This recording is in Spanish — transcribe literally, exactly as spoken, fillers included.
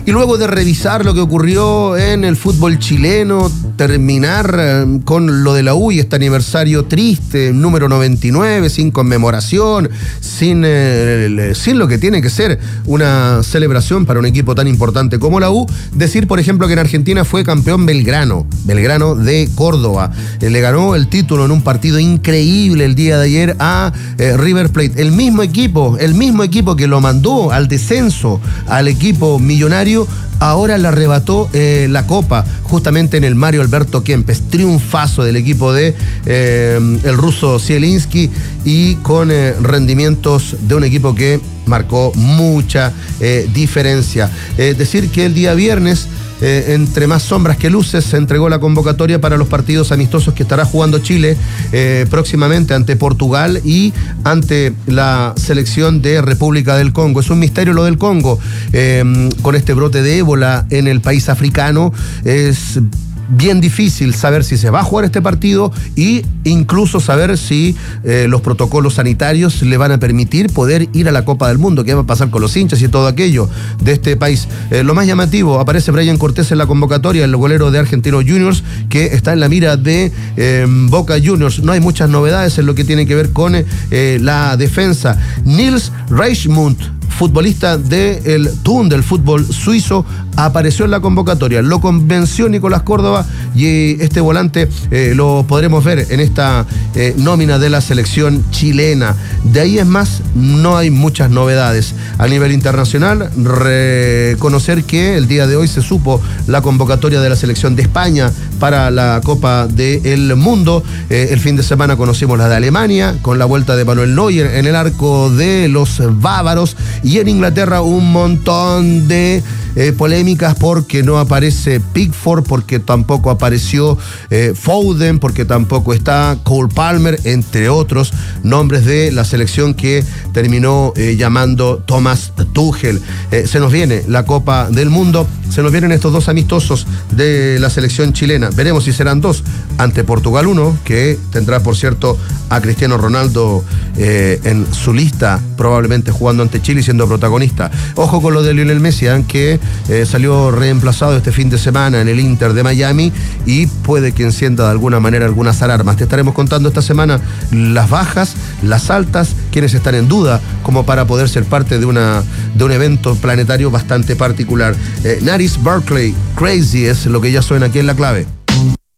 Y luego de revisar lo que ocurrió en el fútbol chileno, terminar eh, con lo de la U y este aniversario triste, número noventa y nueve, sin conmemoración, sin, eh, sin lo que tiene que ser una celebración para un equipo tan importante como la U, decir, por ejemplo, que en Argentina fue campeón Belgrano, Belgrano de Córdoba. Eh, le ganó el título en un partido increíble el día de ayer a eh, River Plate. El mismo equipo, el mismo equipo que lo mandó al descenso al equipo millonario, ahora le arrebató eh, la copa justamente en el Mario Alberto Kempes. Triunfazo del equipo de eh, el ruso Zielinski y con eh, rendimientos de un equipo que marcó mucha eh, diferencia. Eh, decir que el día viernes, Eh, entre más sombras que luces, se entregó la convocatoria para los partidos amistosos que estará jugando Chile eh, próximamente ante Portugal y ante la selección de República del Congo. Es un misterio lo del Congo, eh, con este brote de ébola en el país africano. Es bien difícil saber si se va a jugar este partido e incluso saber si eh, los protocolos sanitarios le van a permitir poder ir a la Copa del Mundo. ¿Qué va a pasar con los hinchas y todo aquello de este país? Eh, lo más llamativo, aparece Brian Cortés en la convocatoria, el golero de Argentinos Juniors, que está en la mira de eh, Boca Juniors. No hay muchas novedades en lo que tiene que ver con eh, la defensa. Nils Reichmuth, futbolista del Thun, del fútbol suizo, apareció en la convocatoria. Lo convenció Nicolás Córdoba y este volante eh, lo podremos ver en esta eh, nómina de la selección chilena. De ahí es más, no hay muchas novedades. A nivel internacional, reconocer que el día de hoy se supo la convocatoria de la selección de España para la Copa del Mundo. Eh, el fin de semana conocimos la de Alemania, con la vuelta de Manuel Neuer en el arco de los bávaros. Y en Inglaterra un montón de eh, polémicas porque no aparece Pickford, porque tampoco apareció eh, Foden, porque tampoco está Cole Palmer, entre otros nombres de la selección que terminó eh, llamando Thomas Tuchel. Eh, se nos viene la Copa del Mundo, se nos vienen estos dos amistosos de la selección chilena. Veremos si serán dos, ante Portugal uno, que tendrá, por cierto, a Cristiano Ronaldo eh, en su lista, probablemente jugando ante Chile y siendo protagonista. Ojo con lo de Lionel Messi, ¿eh? que eh, salió reemplazado este fin de semana en el Inter de Miami y puede que encienda de alguna manera algunas alarmas. Te estaremos contando esta semana las bajas, las altas, quienes están en duda como para poder ser parte de, una, de un evento planetario bastante particular. Eh, Naris Barkley, Crazy es lo que ya suena aquí en La Clave.